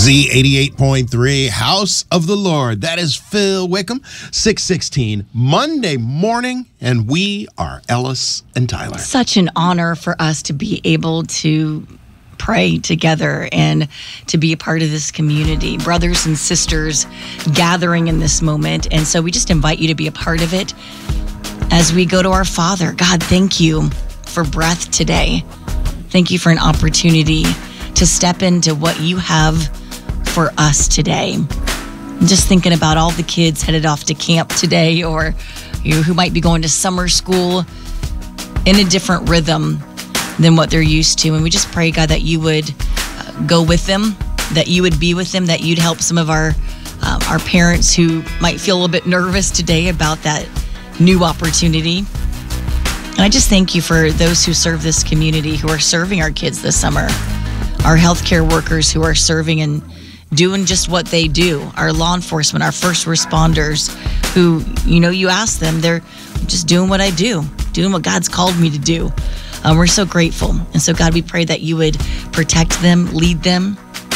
Z88.3, House of the Lord. That is Phil Wickham, 616, Monday morning, and we are Ellis and Tyler. Such an honor for us to be able to pray together and to be a part of this community, brothers and sisters gathering in this moment. And so we just invite you to be a part of it as we go to our Father. God, thank you for breath today. Thank you for an opportunity to step into what you have for us today. I'm just thinking about all the kids headed off to camp today, or you who might be going to summer school in a different rhythm than what they're used to. And we just pray, God, that you would go with them, that you would be with them, that you'd help some of our parents who might feel a little bit nervous today about that new opportunity. And I just thank you for those who serve this community, who are serving our kids this summer, our healthcare workers who are serving and doing just what they do, our law enforcement, our first responders who, you ask them, they're just doing what I do, doing what God's called me to do. We're so grateful. And so, God, we pray that you would protect them, lead them.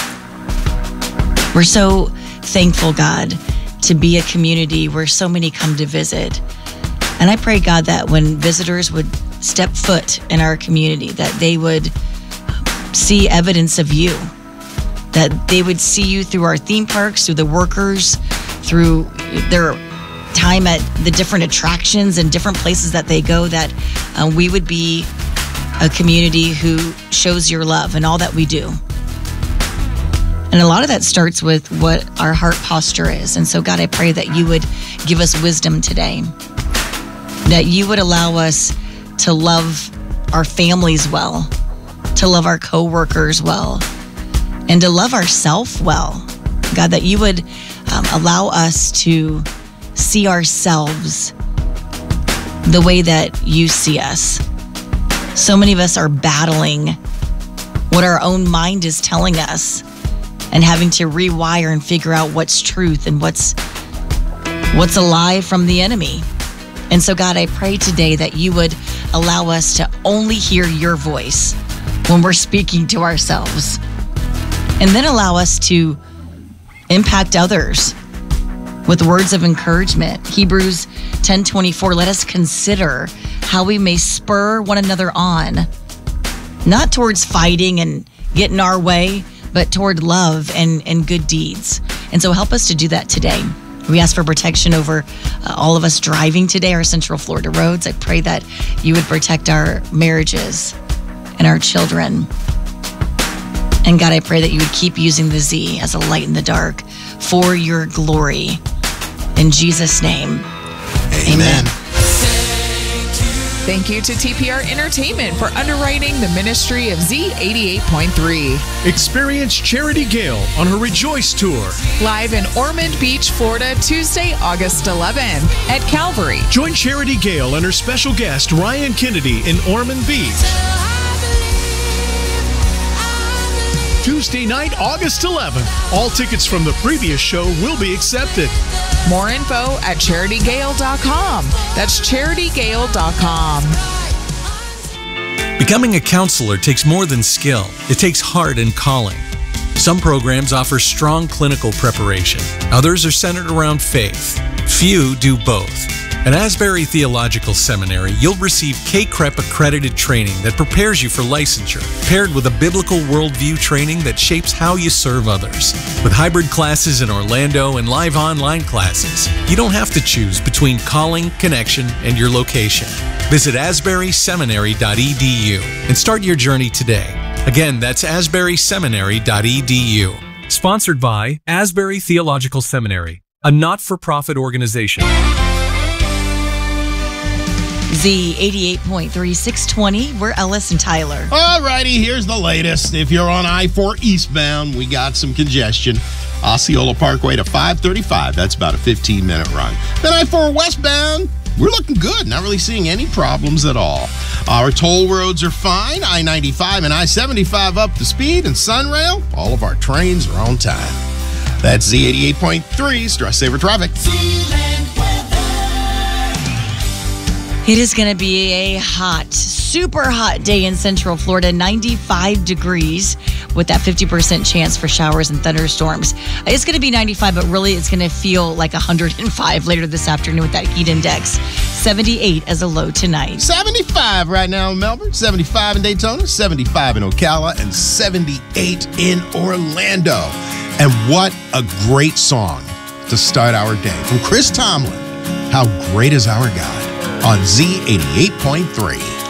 We're so thankful, God, to be a community where so many come to visit. And I pray, God, that when visitors would step foot in our community, that they would see evidence of you, that they would see you through our theme parks, through the workers, through their time at the different attractions and different places that they go, that we would be a community who shows your love in all that we do. And a lot of that starts with what our heart posture is. And so, God, I pray that you would give us wisdom today, that you would allow us to love our families well, to love our coworkers well, and to love ourselves well. God, that you would allow us to see ourselves the way that you see us. So many of us are battling what our own mind is telling us and having to rewire and figure out what's truth and what's a lie from the enemy. And so, God, I pray today that you would allow us to only hear your voice when we're speaking to ourselves, and then allow us to impact others with words of encouragement. Hebrews 10:24, let us consider how we may spur one another on, not towards fighting and getting our way, but toward love and good deeds. And so help us to do that today. We ask for protection over all of us driving today, our Central Florida roads. I pray that you would protect our marriages and our children. And God, I pray that you would keep using the Z as a light in the dark for your glory. In Jesus' name, amen. Thank you to TPR Entertainment for underwriting the ministry of Z88.3. Experience Charity Gale on her Rejoice Tour. Live in Ormond Beach, Florida, Tuesday, August 11th at Calvary. Join Charity Gale and her special guest, Ryan Kennedy, in Ormond Beach. Tuesday night, August 11th. All tickets from the previous show will be accepted. More info at CharityGale.com. That's CharityGale.com. Becoming a counselor takes more than skill. It takes heart and calling. Some programs offer strong clinical preparation. Others are centered around faith. Few do both. At Asbury Theological Seminary, you'll receive K-CREP accredited training that prepares you for licensure, paired with a biblical worldview training that shapes how you serve others. With hybrid classes in Orlando and live online classes, you don't have to choose between calling, connection, and your location. Visit asburyseminary.edu and start your journey today. Again, that's asburyseminary.edu. Sponsored by Asbury Theological Seminary, a not-for-profit organization. Z88.3, 620. We're Ellis and Tyler. All righty, here's the latest. If you're on I-4 eastbound, we got some congestion. Osceola Parkway to 535. That's about a 15-minute run. Then I-4 westbound, we're looking good. Not really seeing any problems at all. Our toll roads are fine. I-95 and I-75 up to speed. And Sunrail, all of our trains are on time. That's Z88.3, Stress Saver Traffic. It is going to be a hot, super hot day in Central Florida, 95 degrees. with that 50% chance for showers and thunderstorms. It's going to be 95, but really it's going to feel like 105 later this afternoon with that heat index. 78 as a low tonight. 75 right now in Melbourne, 75 in Daytona, 75 in Ocala, and 78 in Orlando. And what a great song to start our day from Chris Tomlin. How Great Is Our God on Z88.3.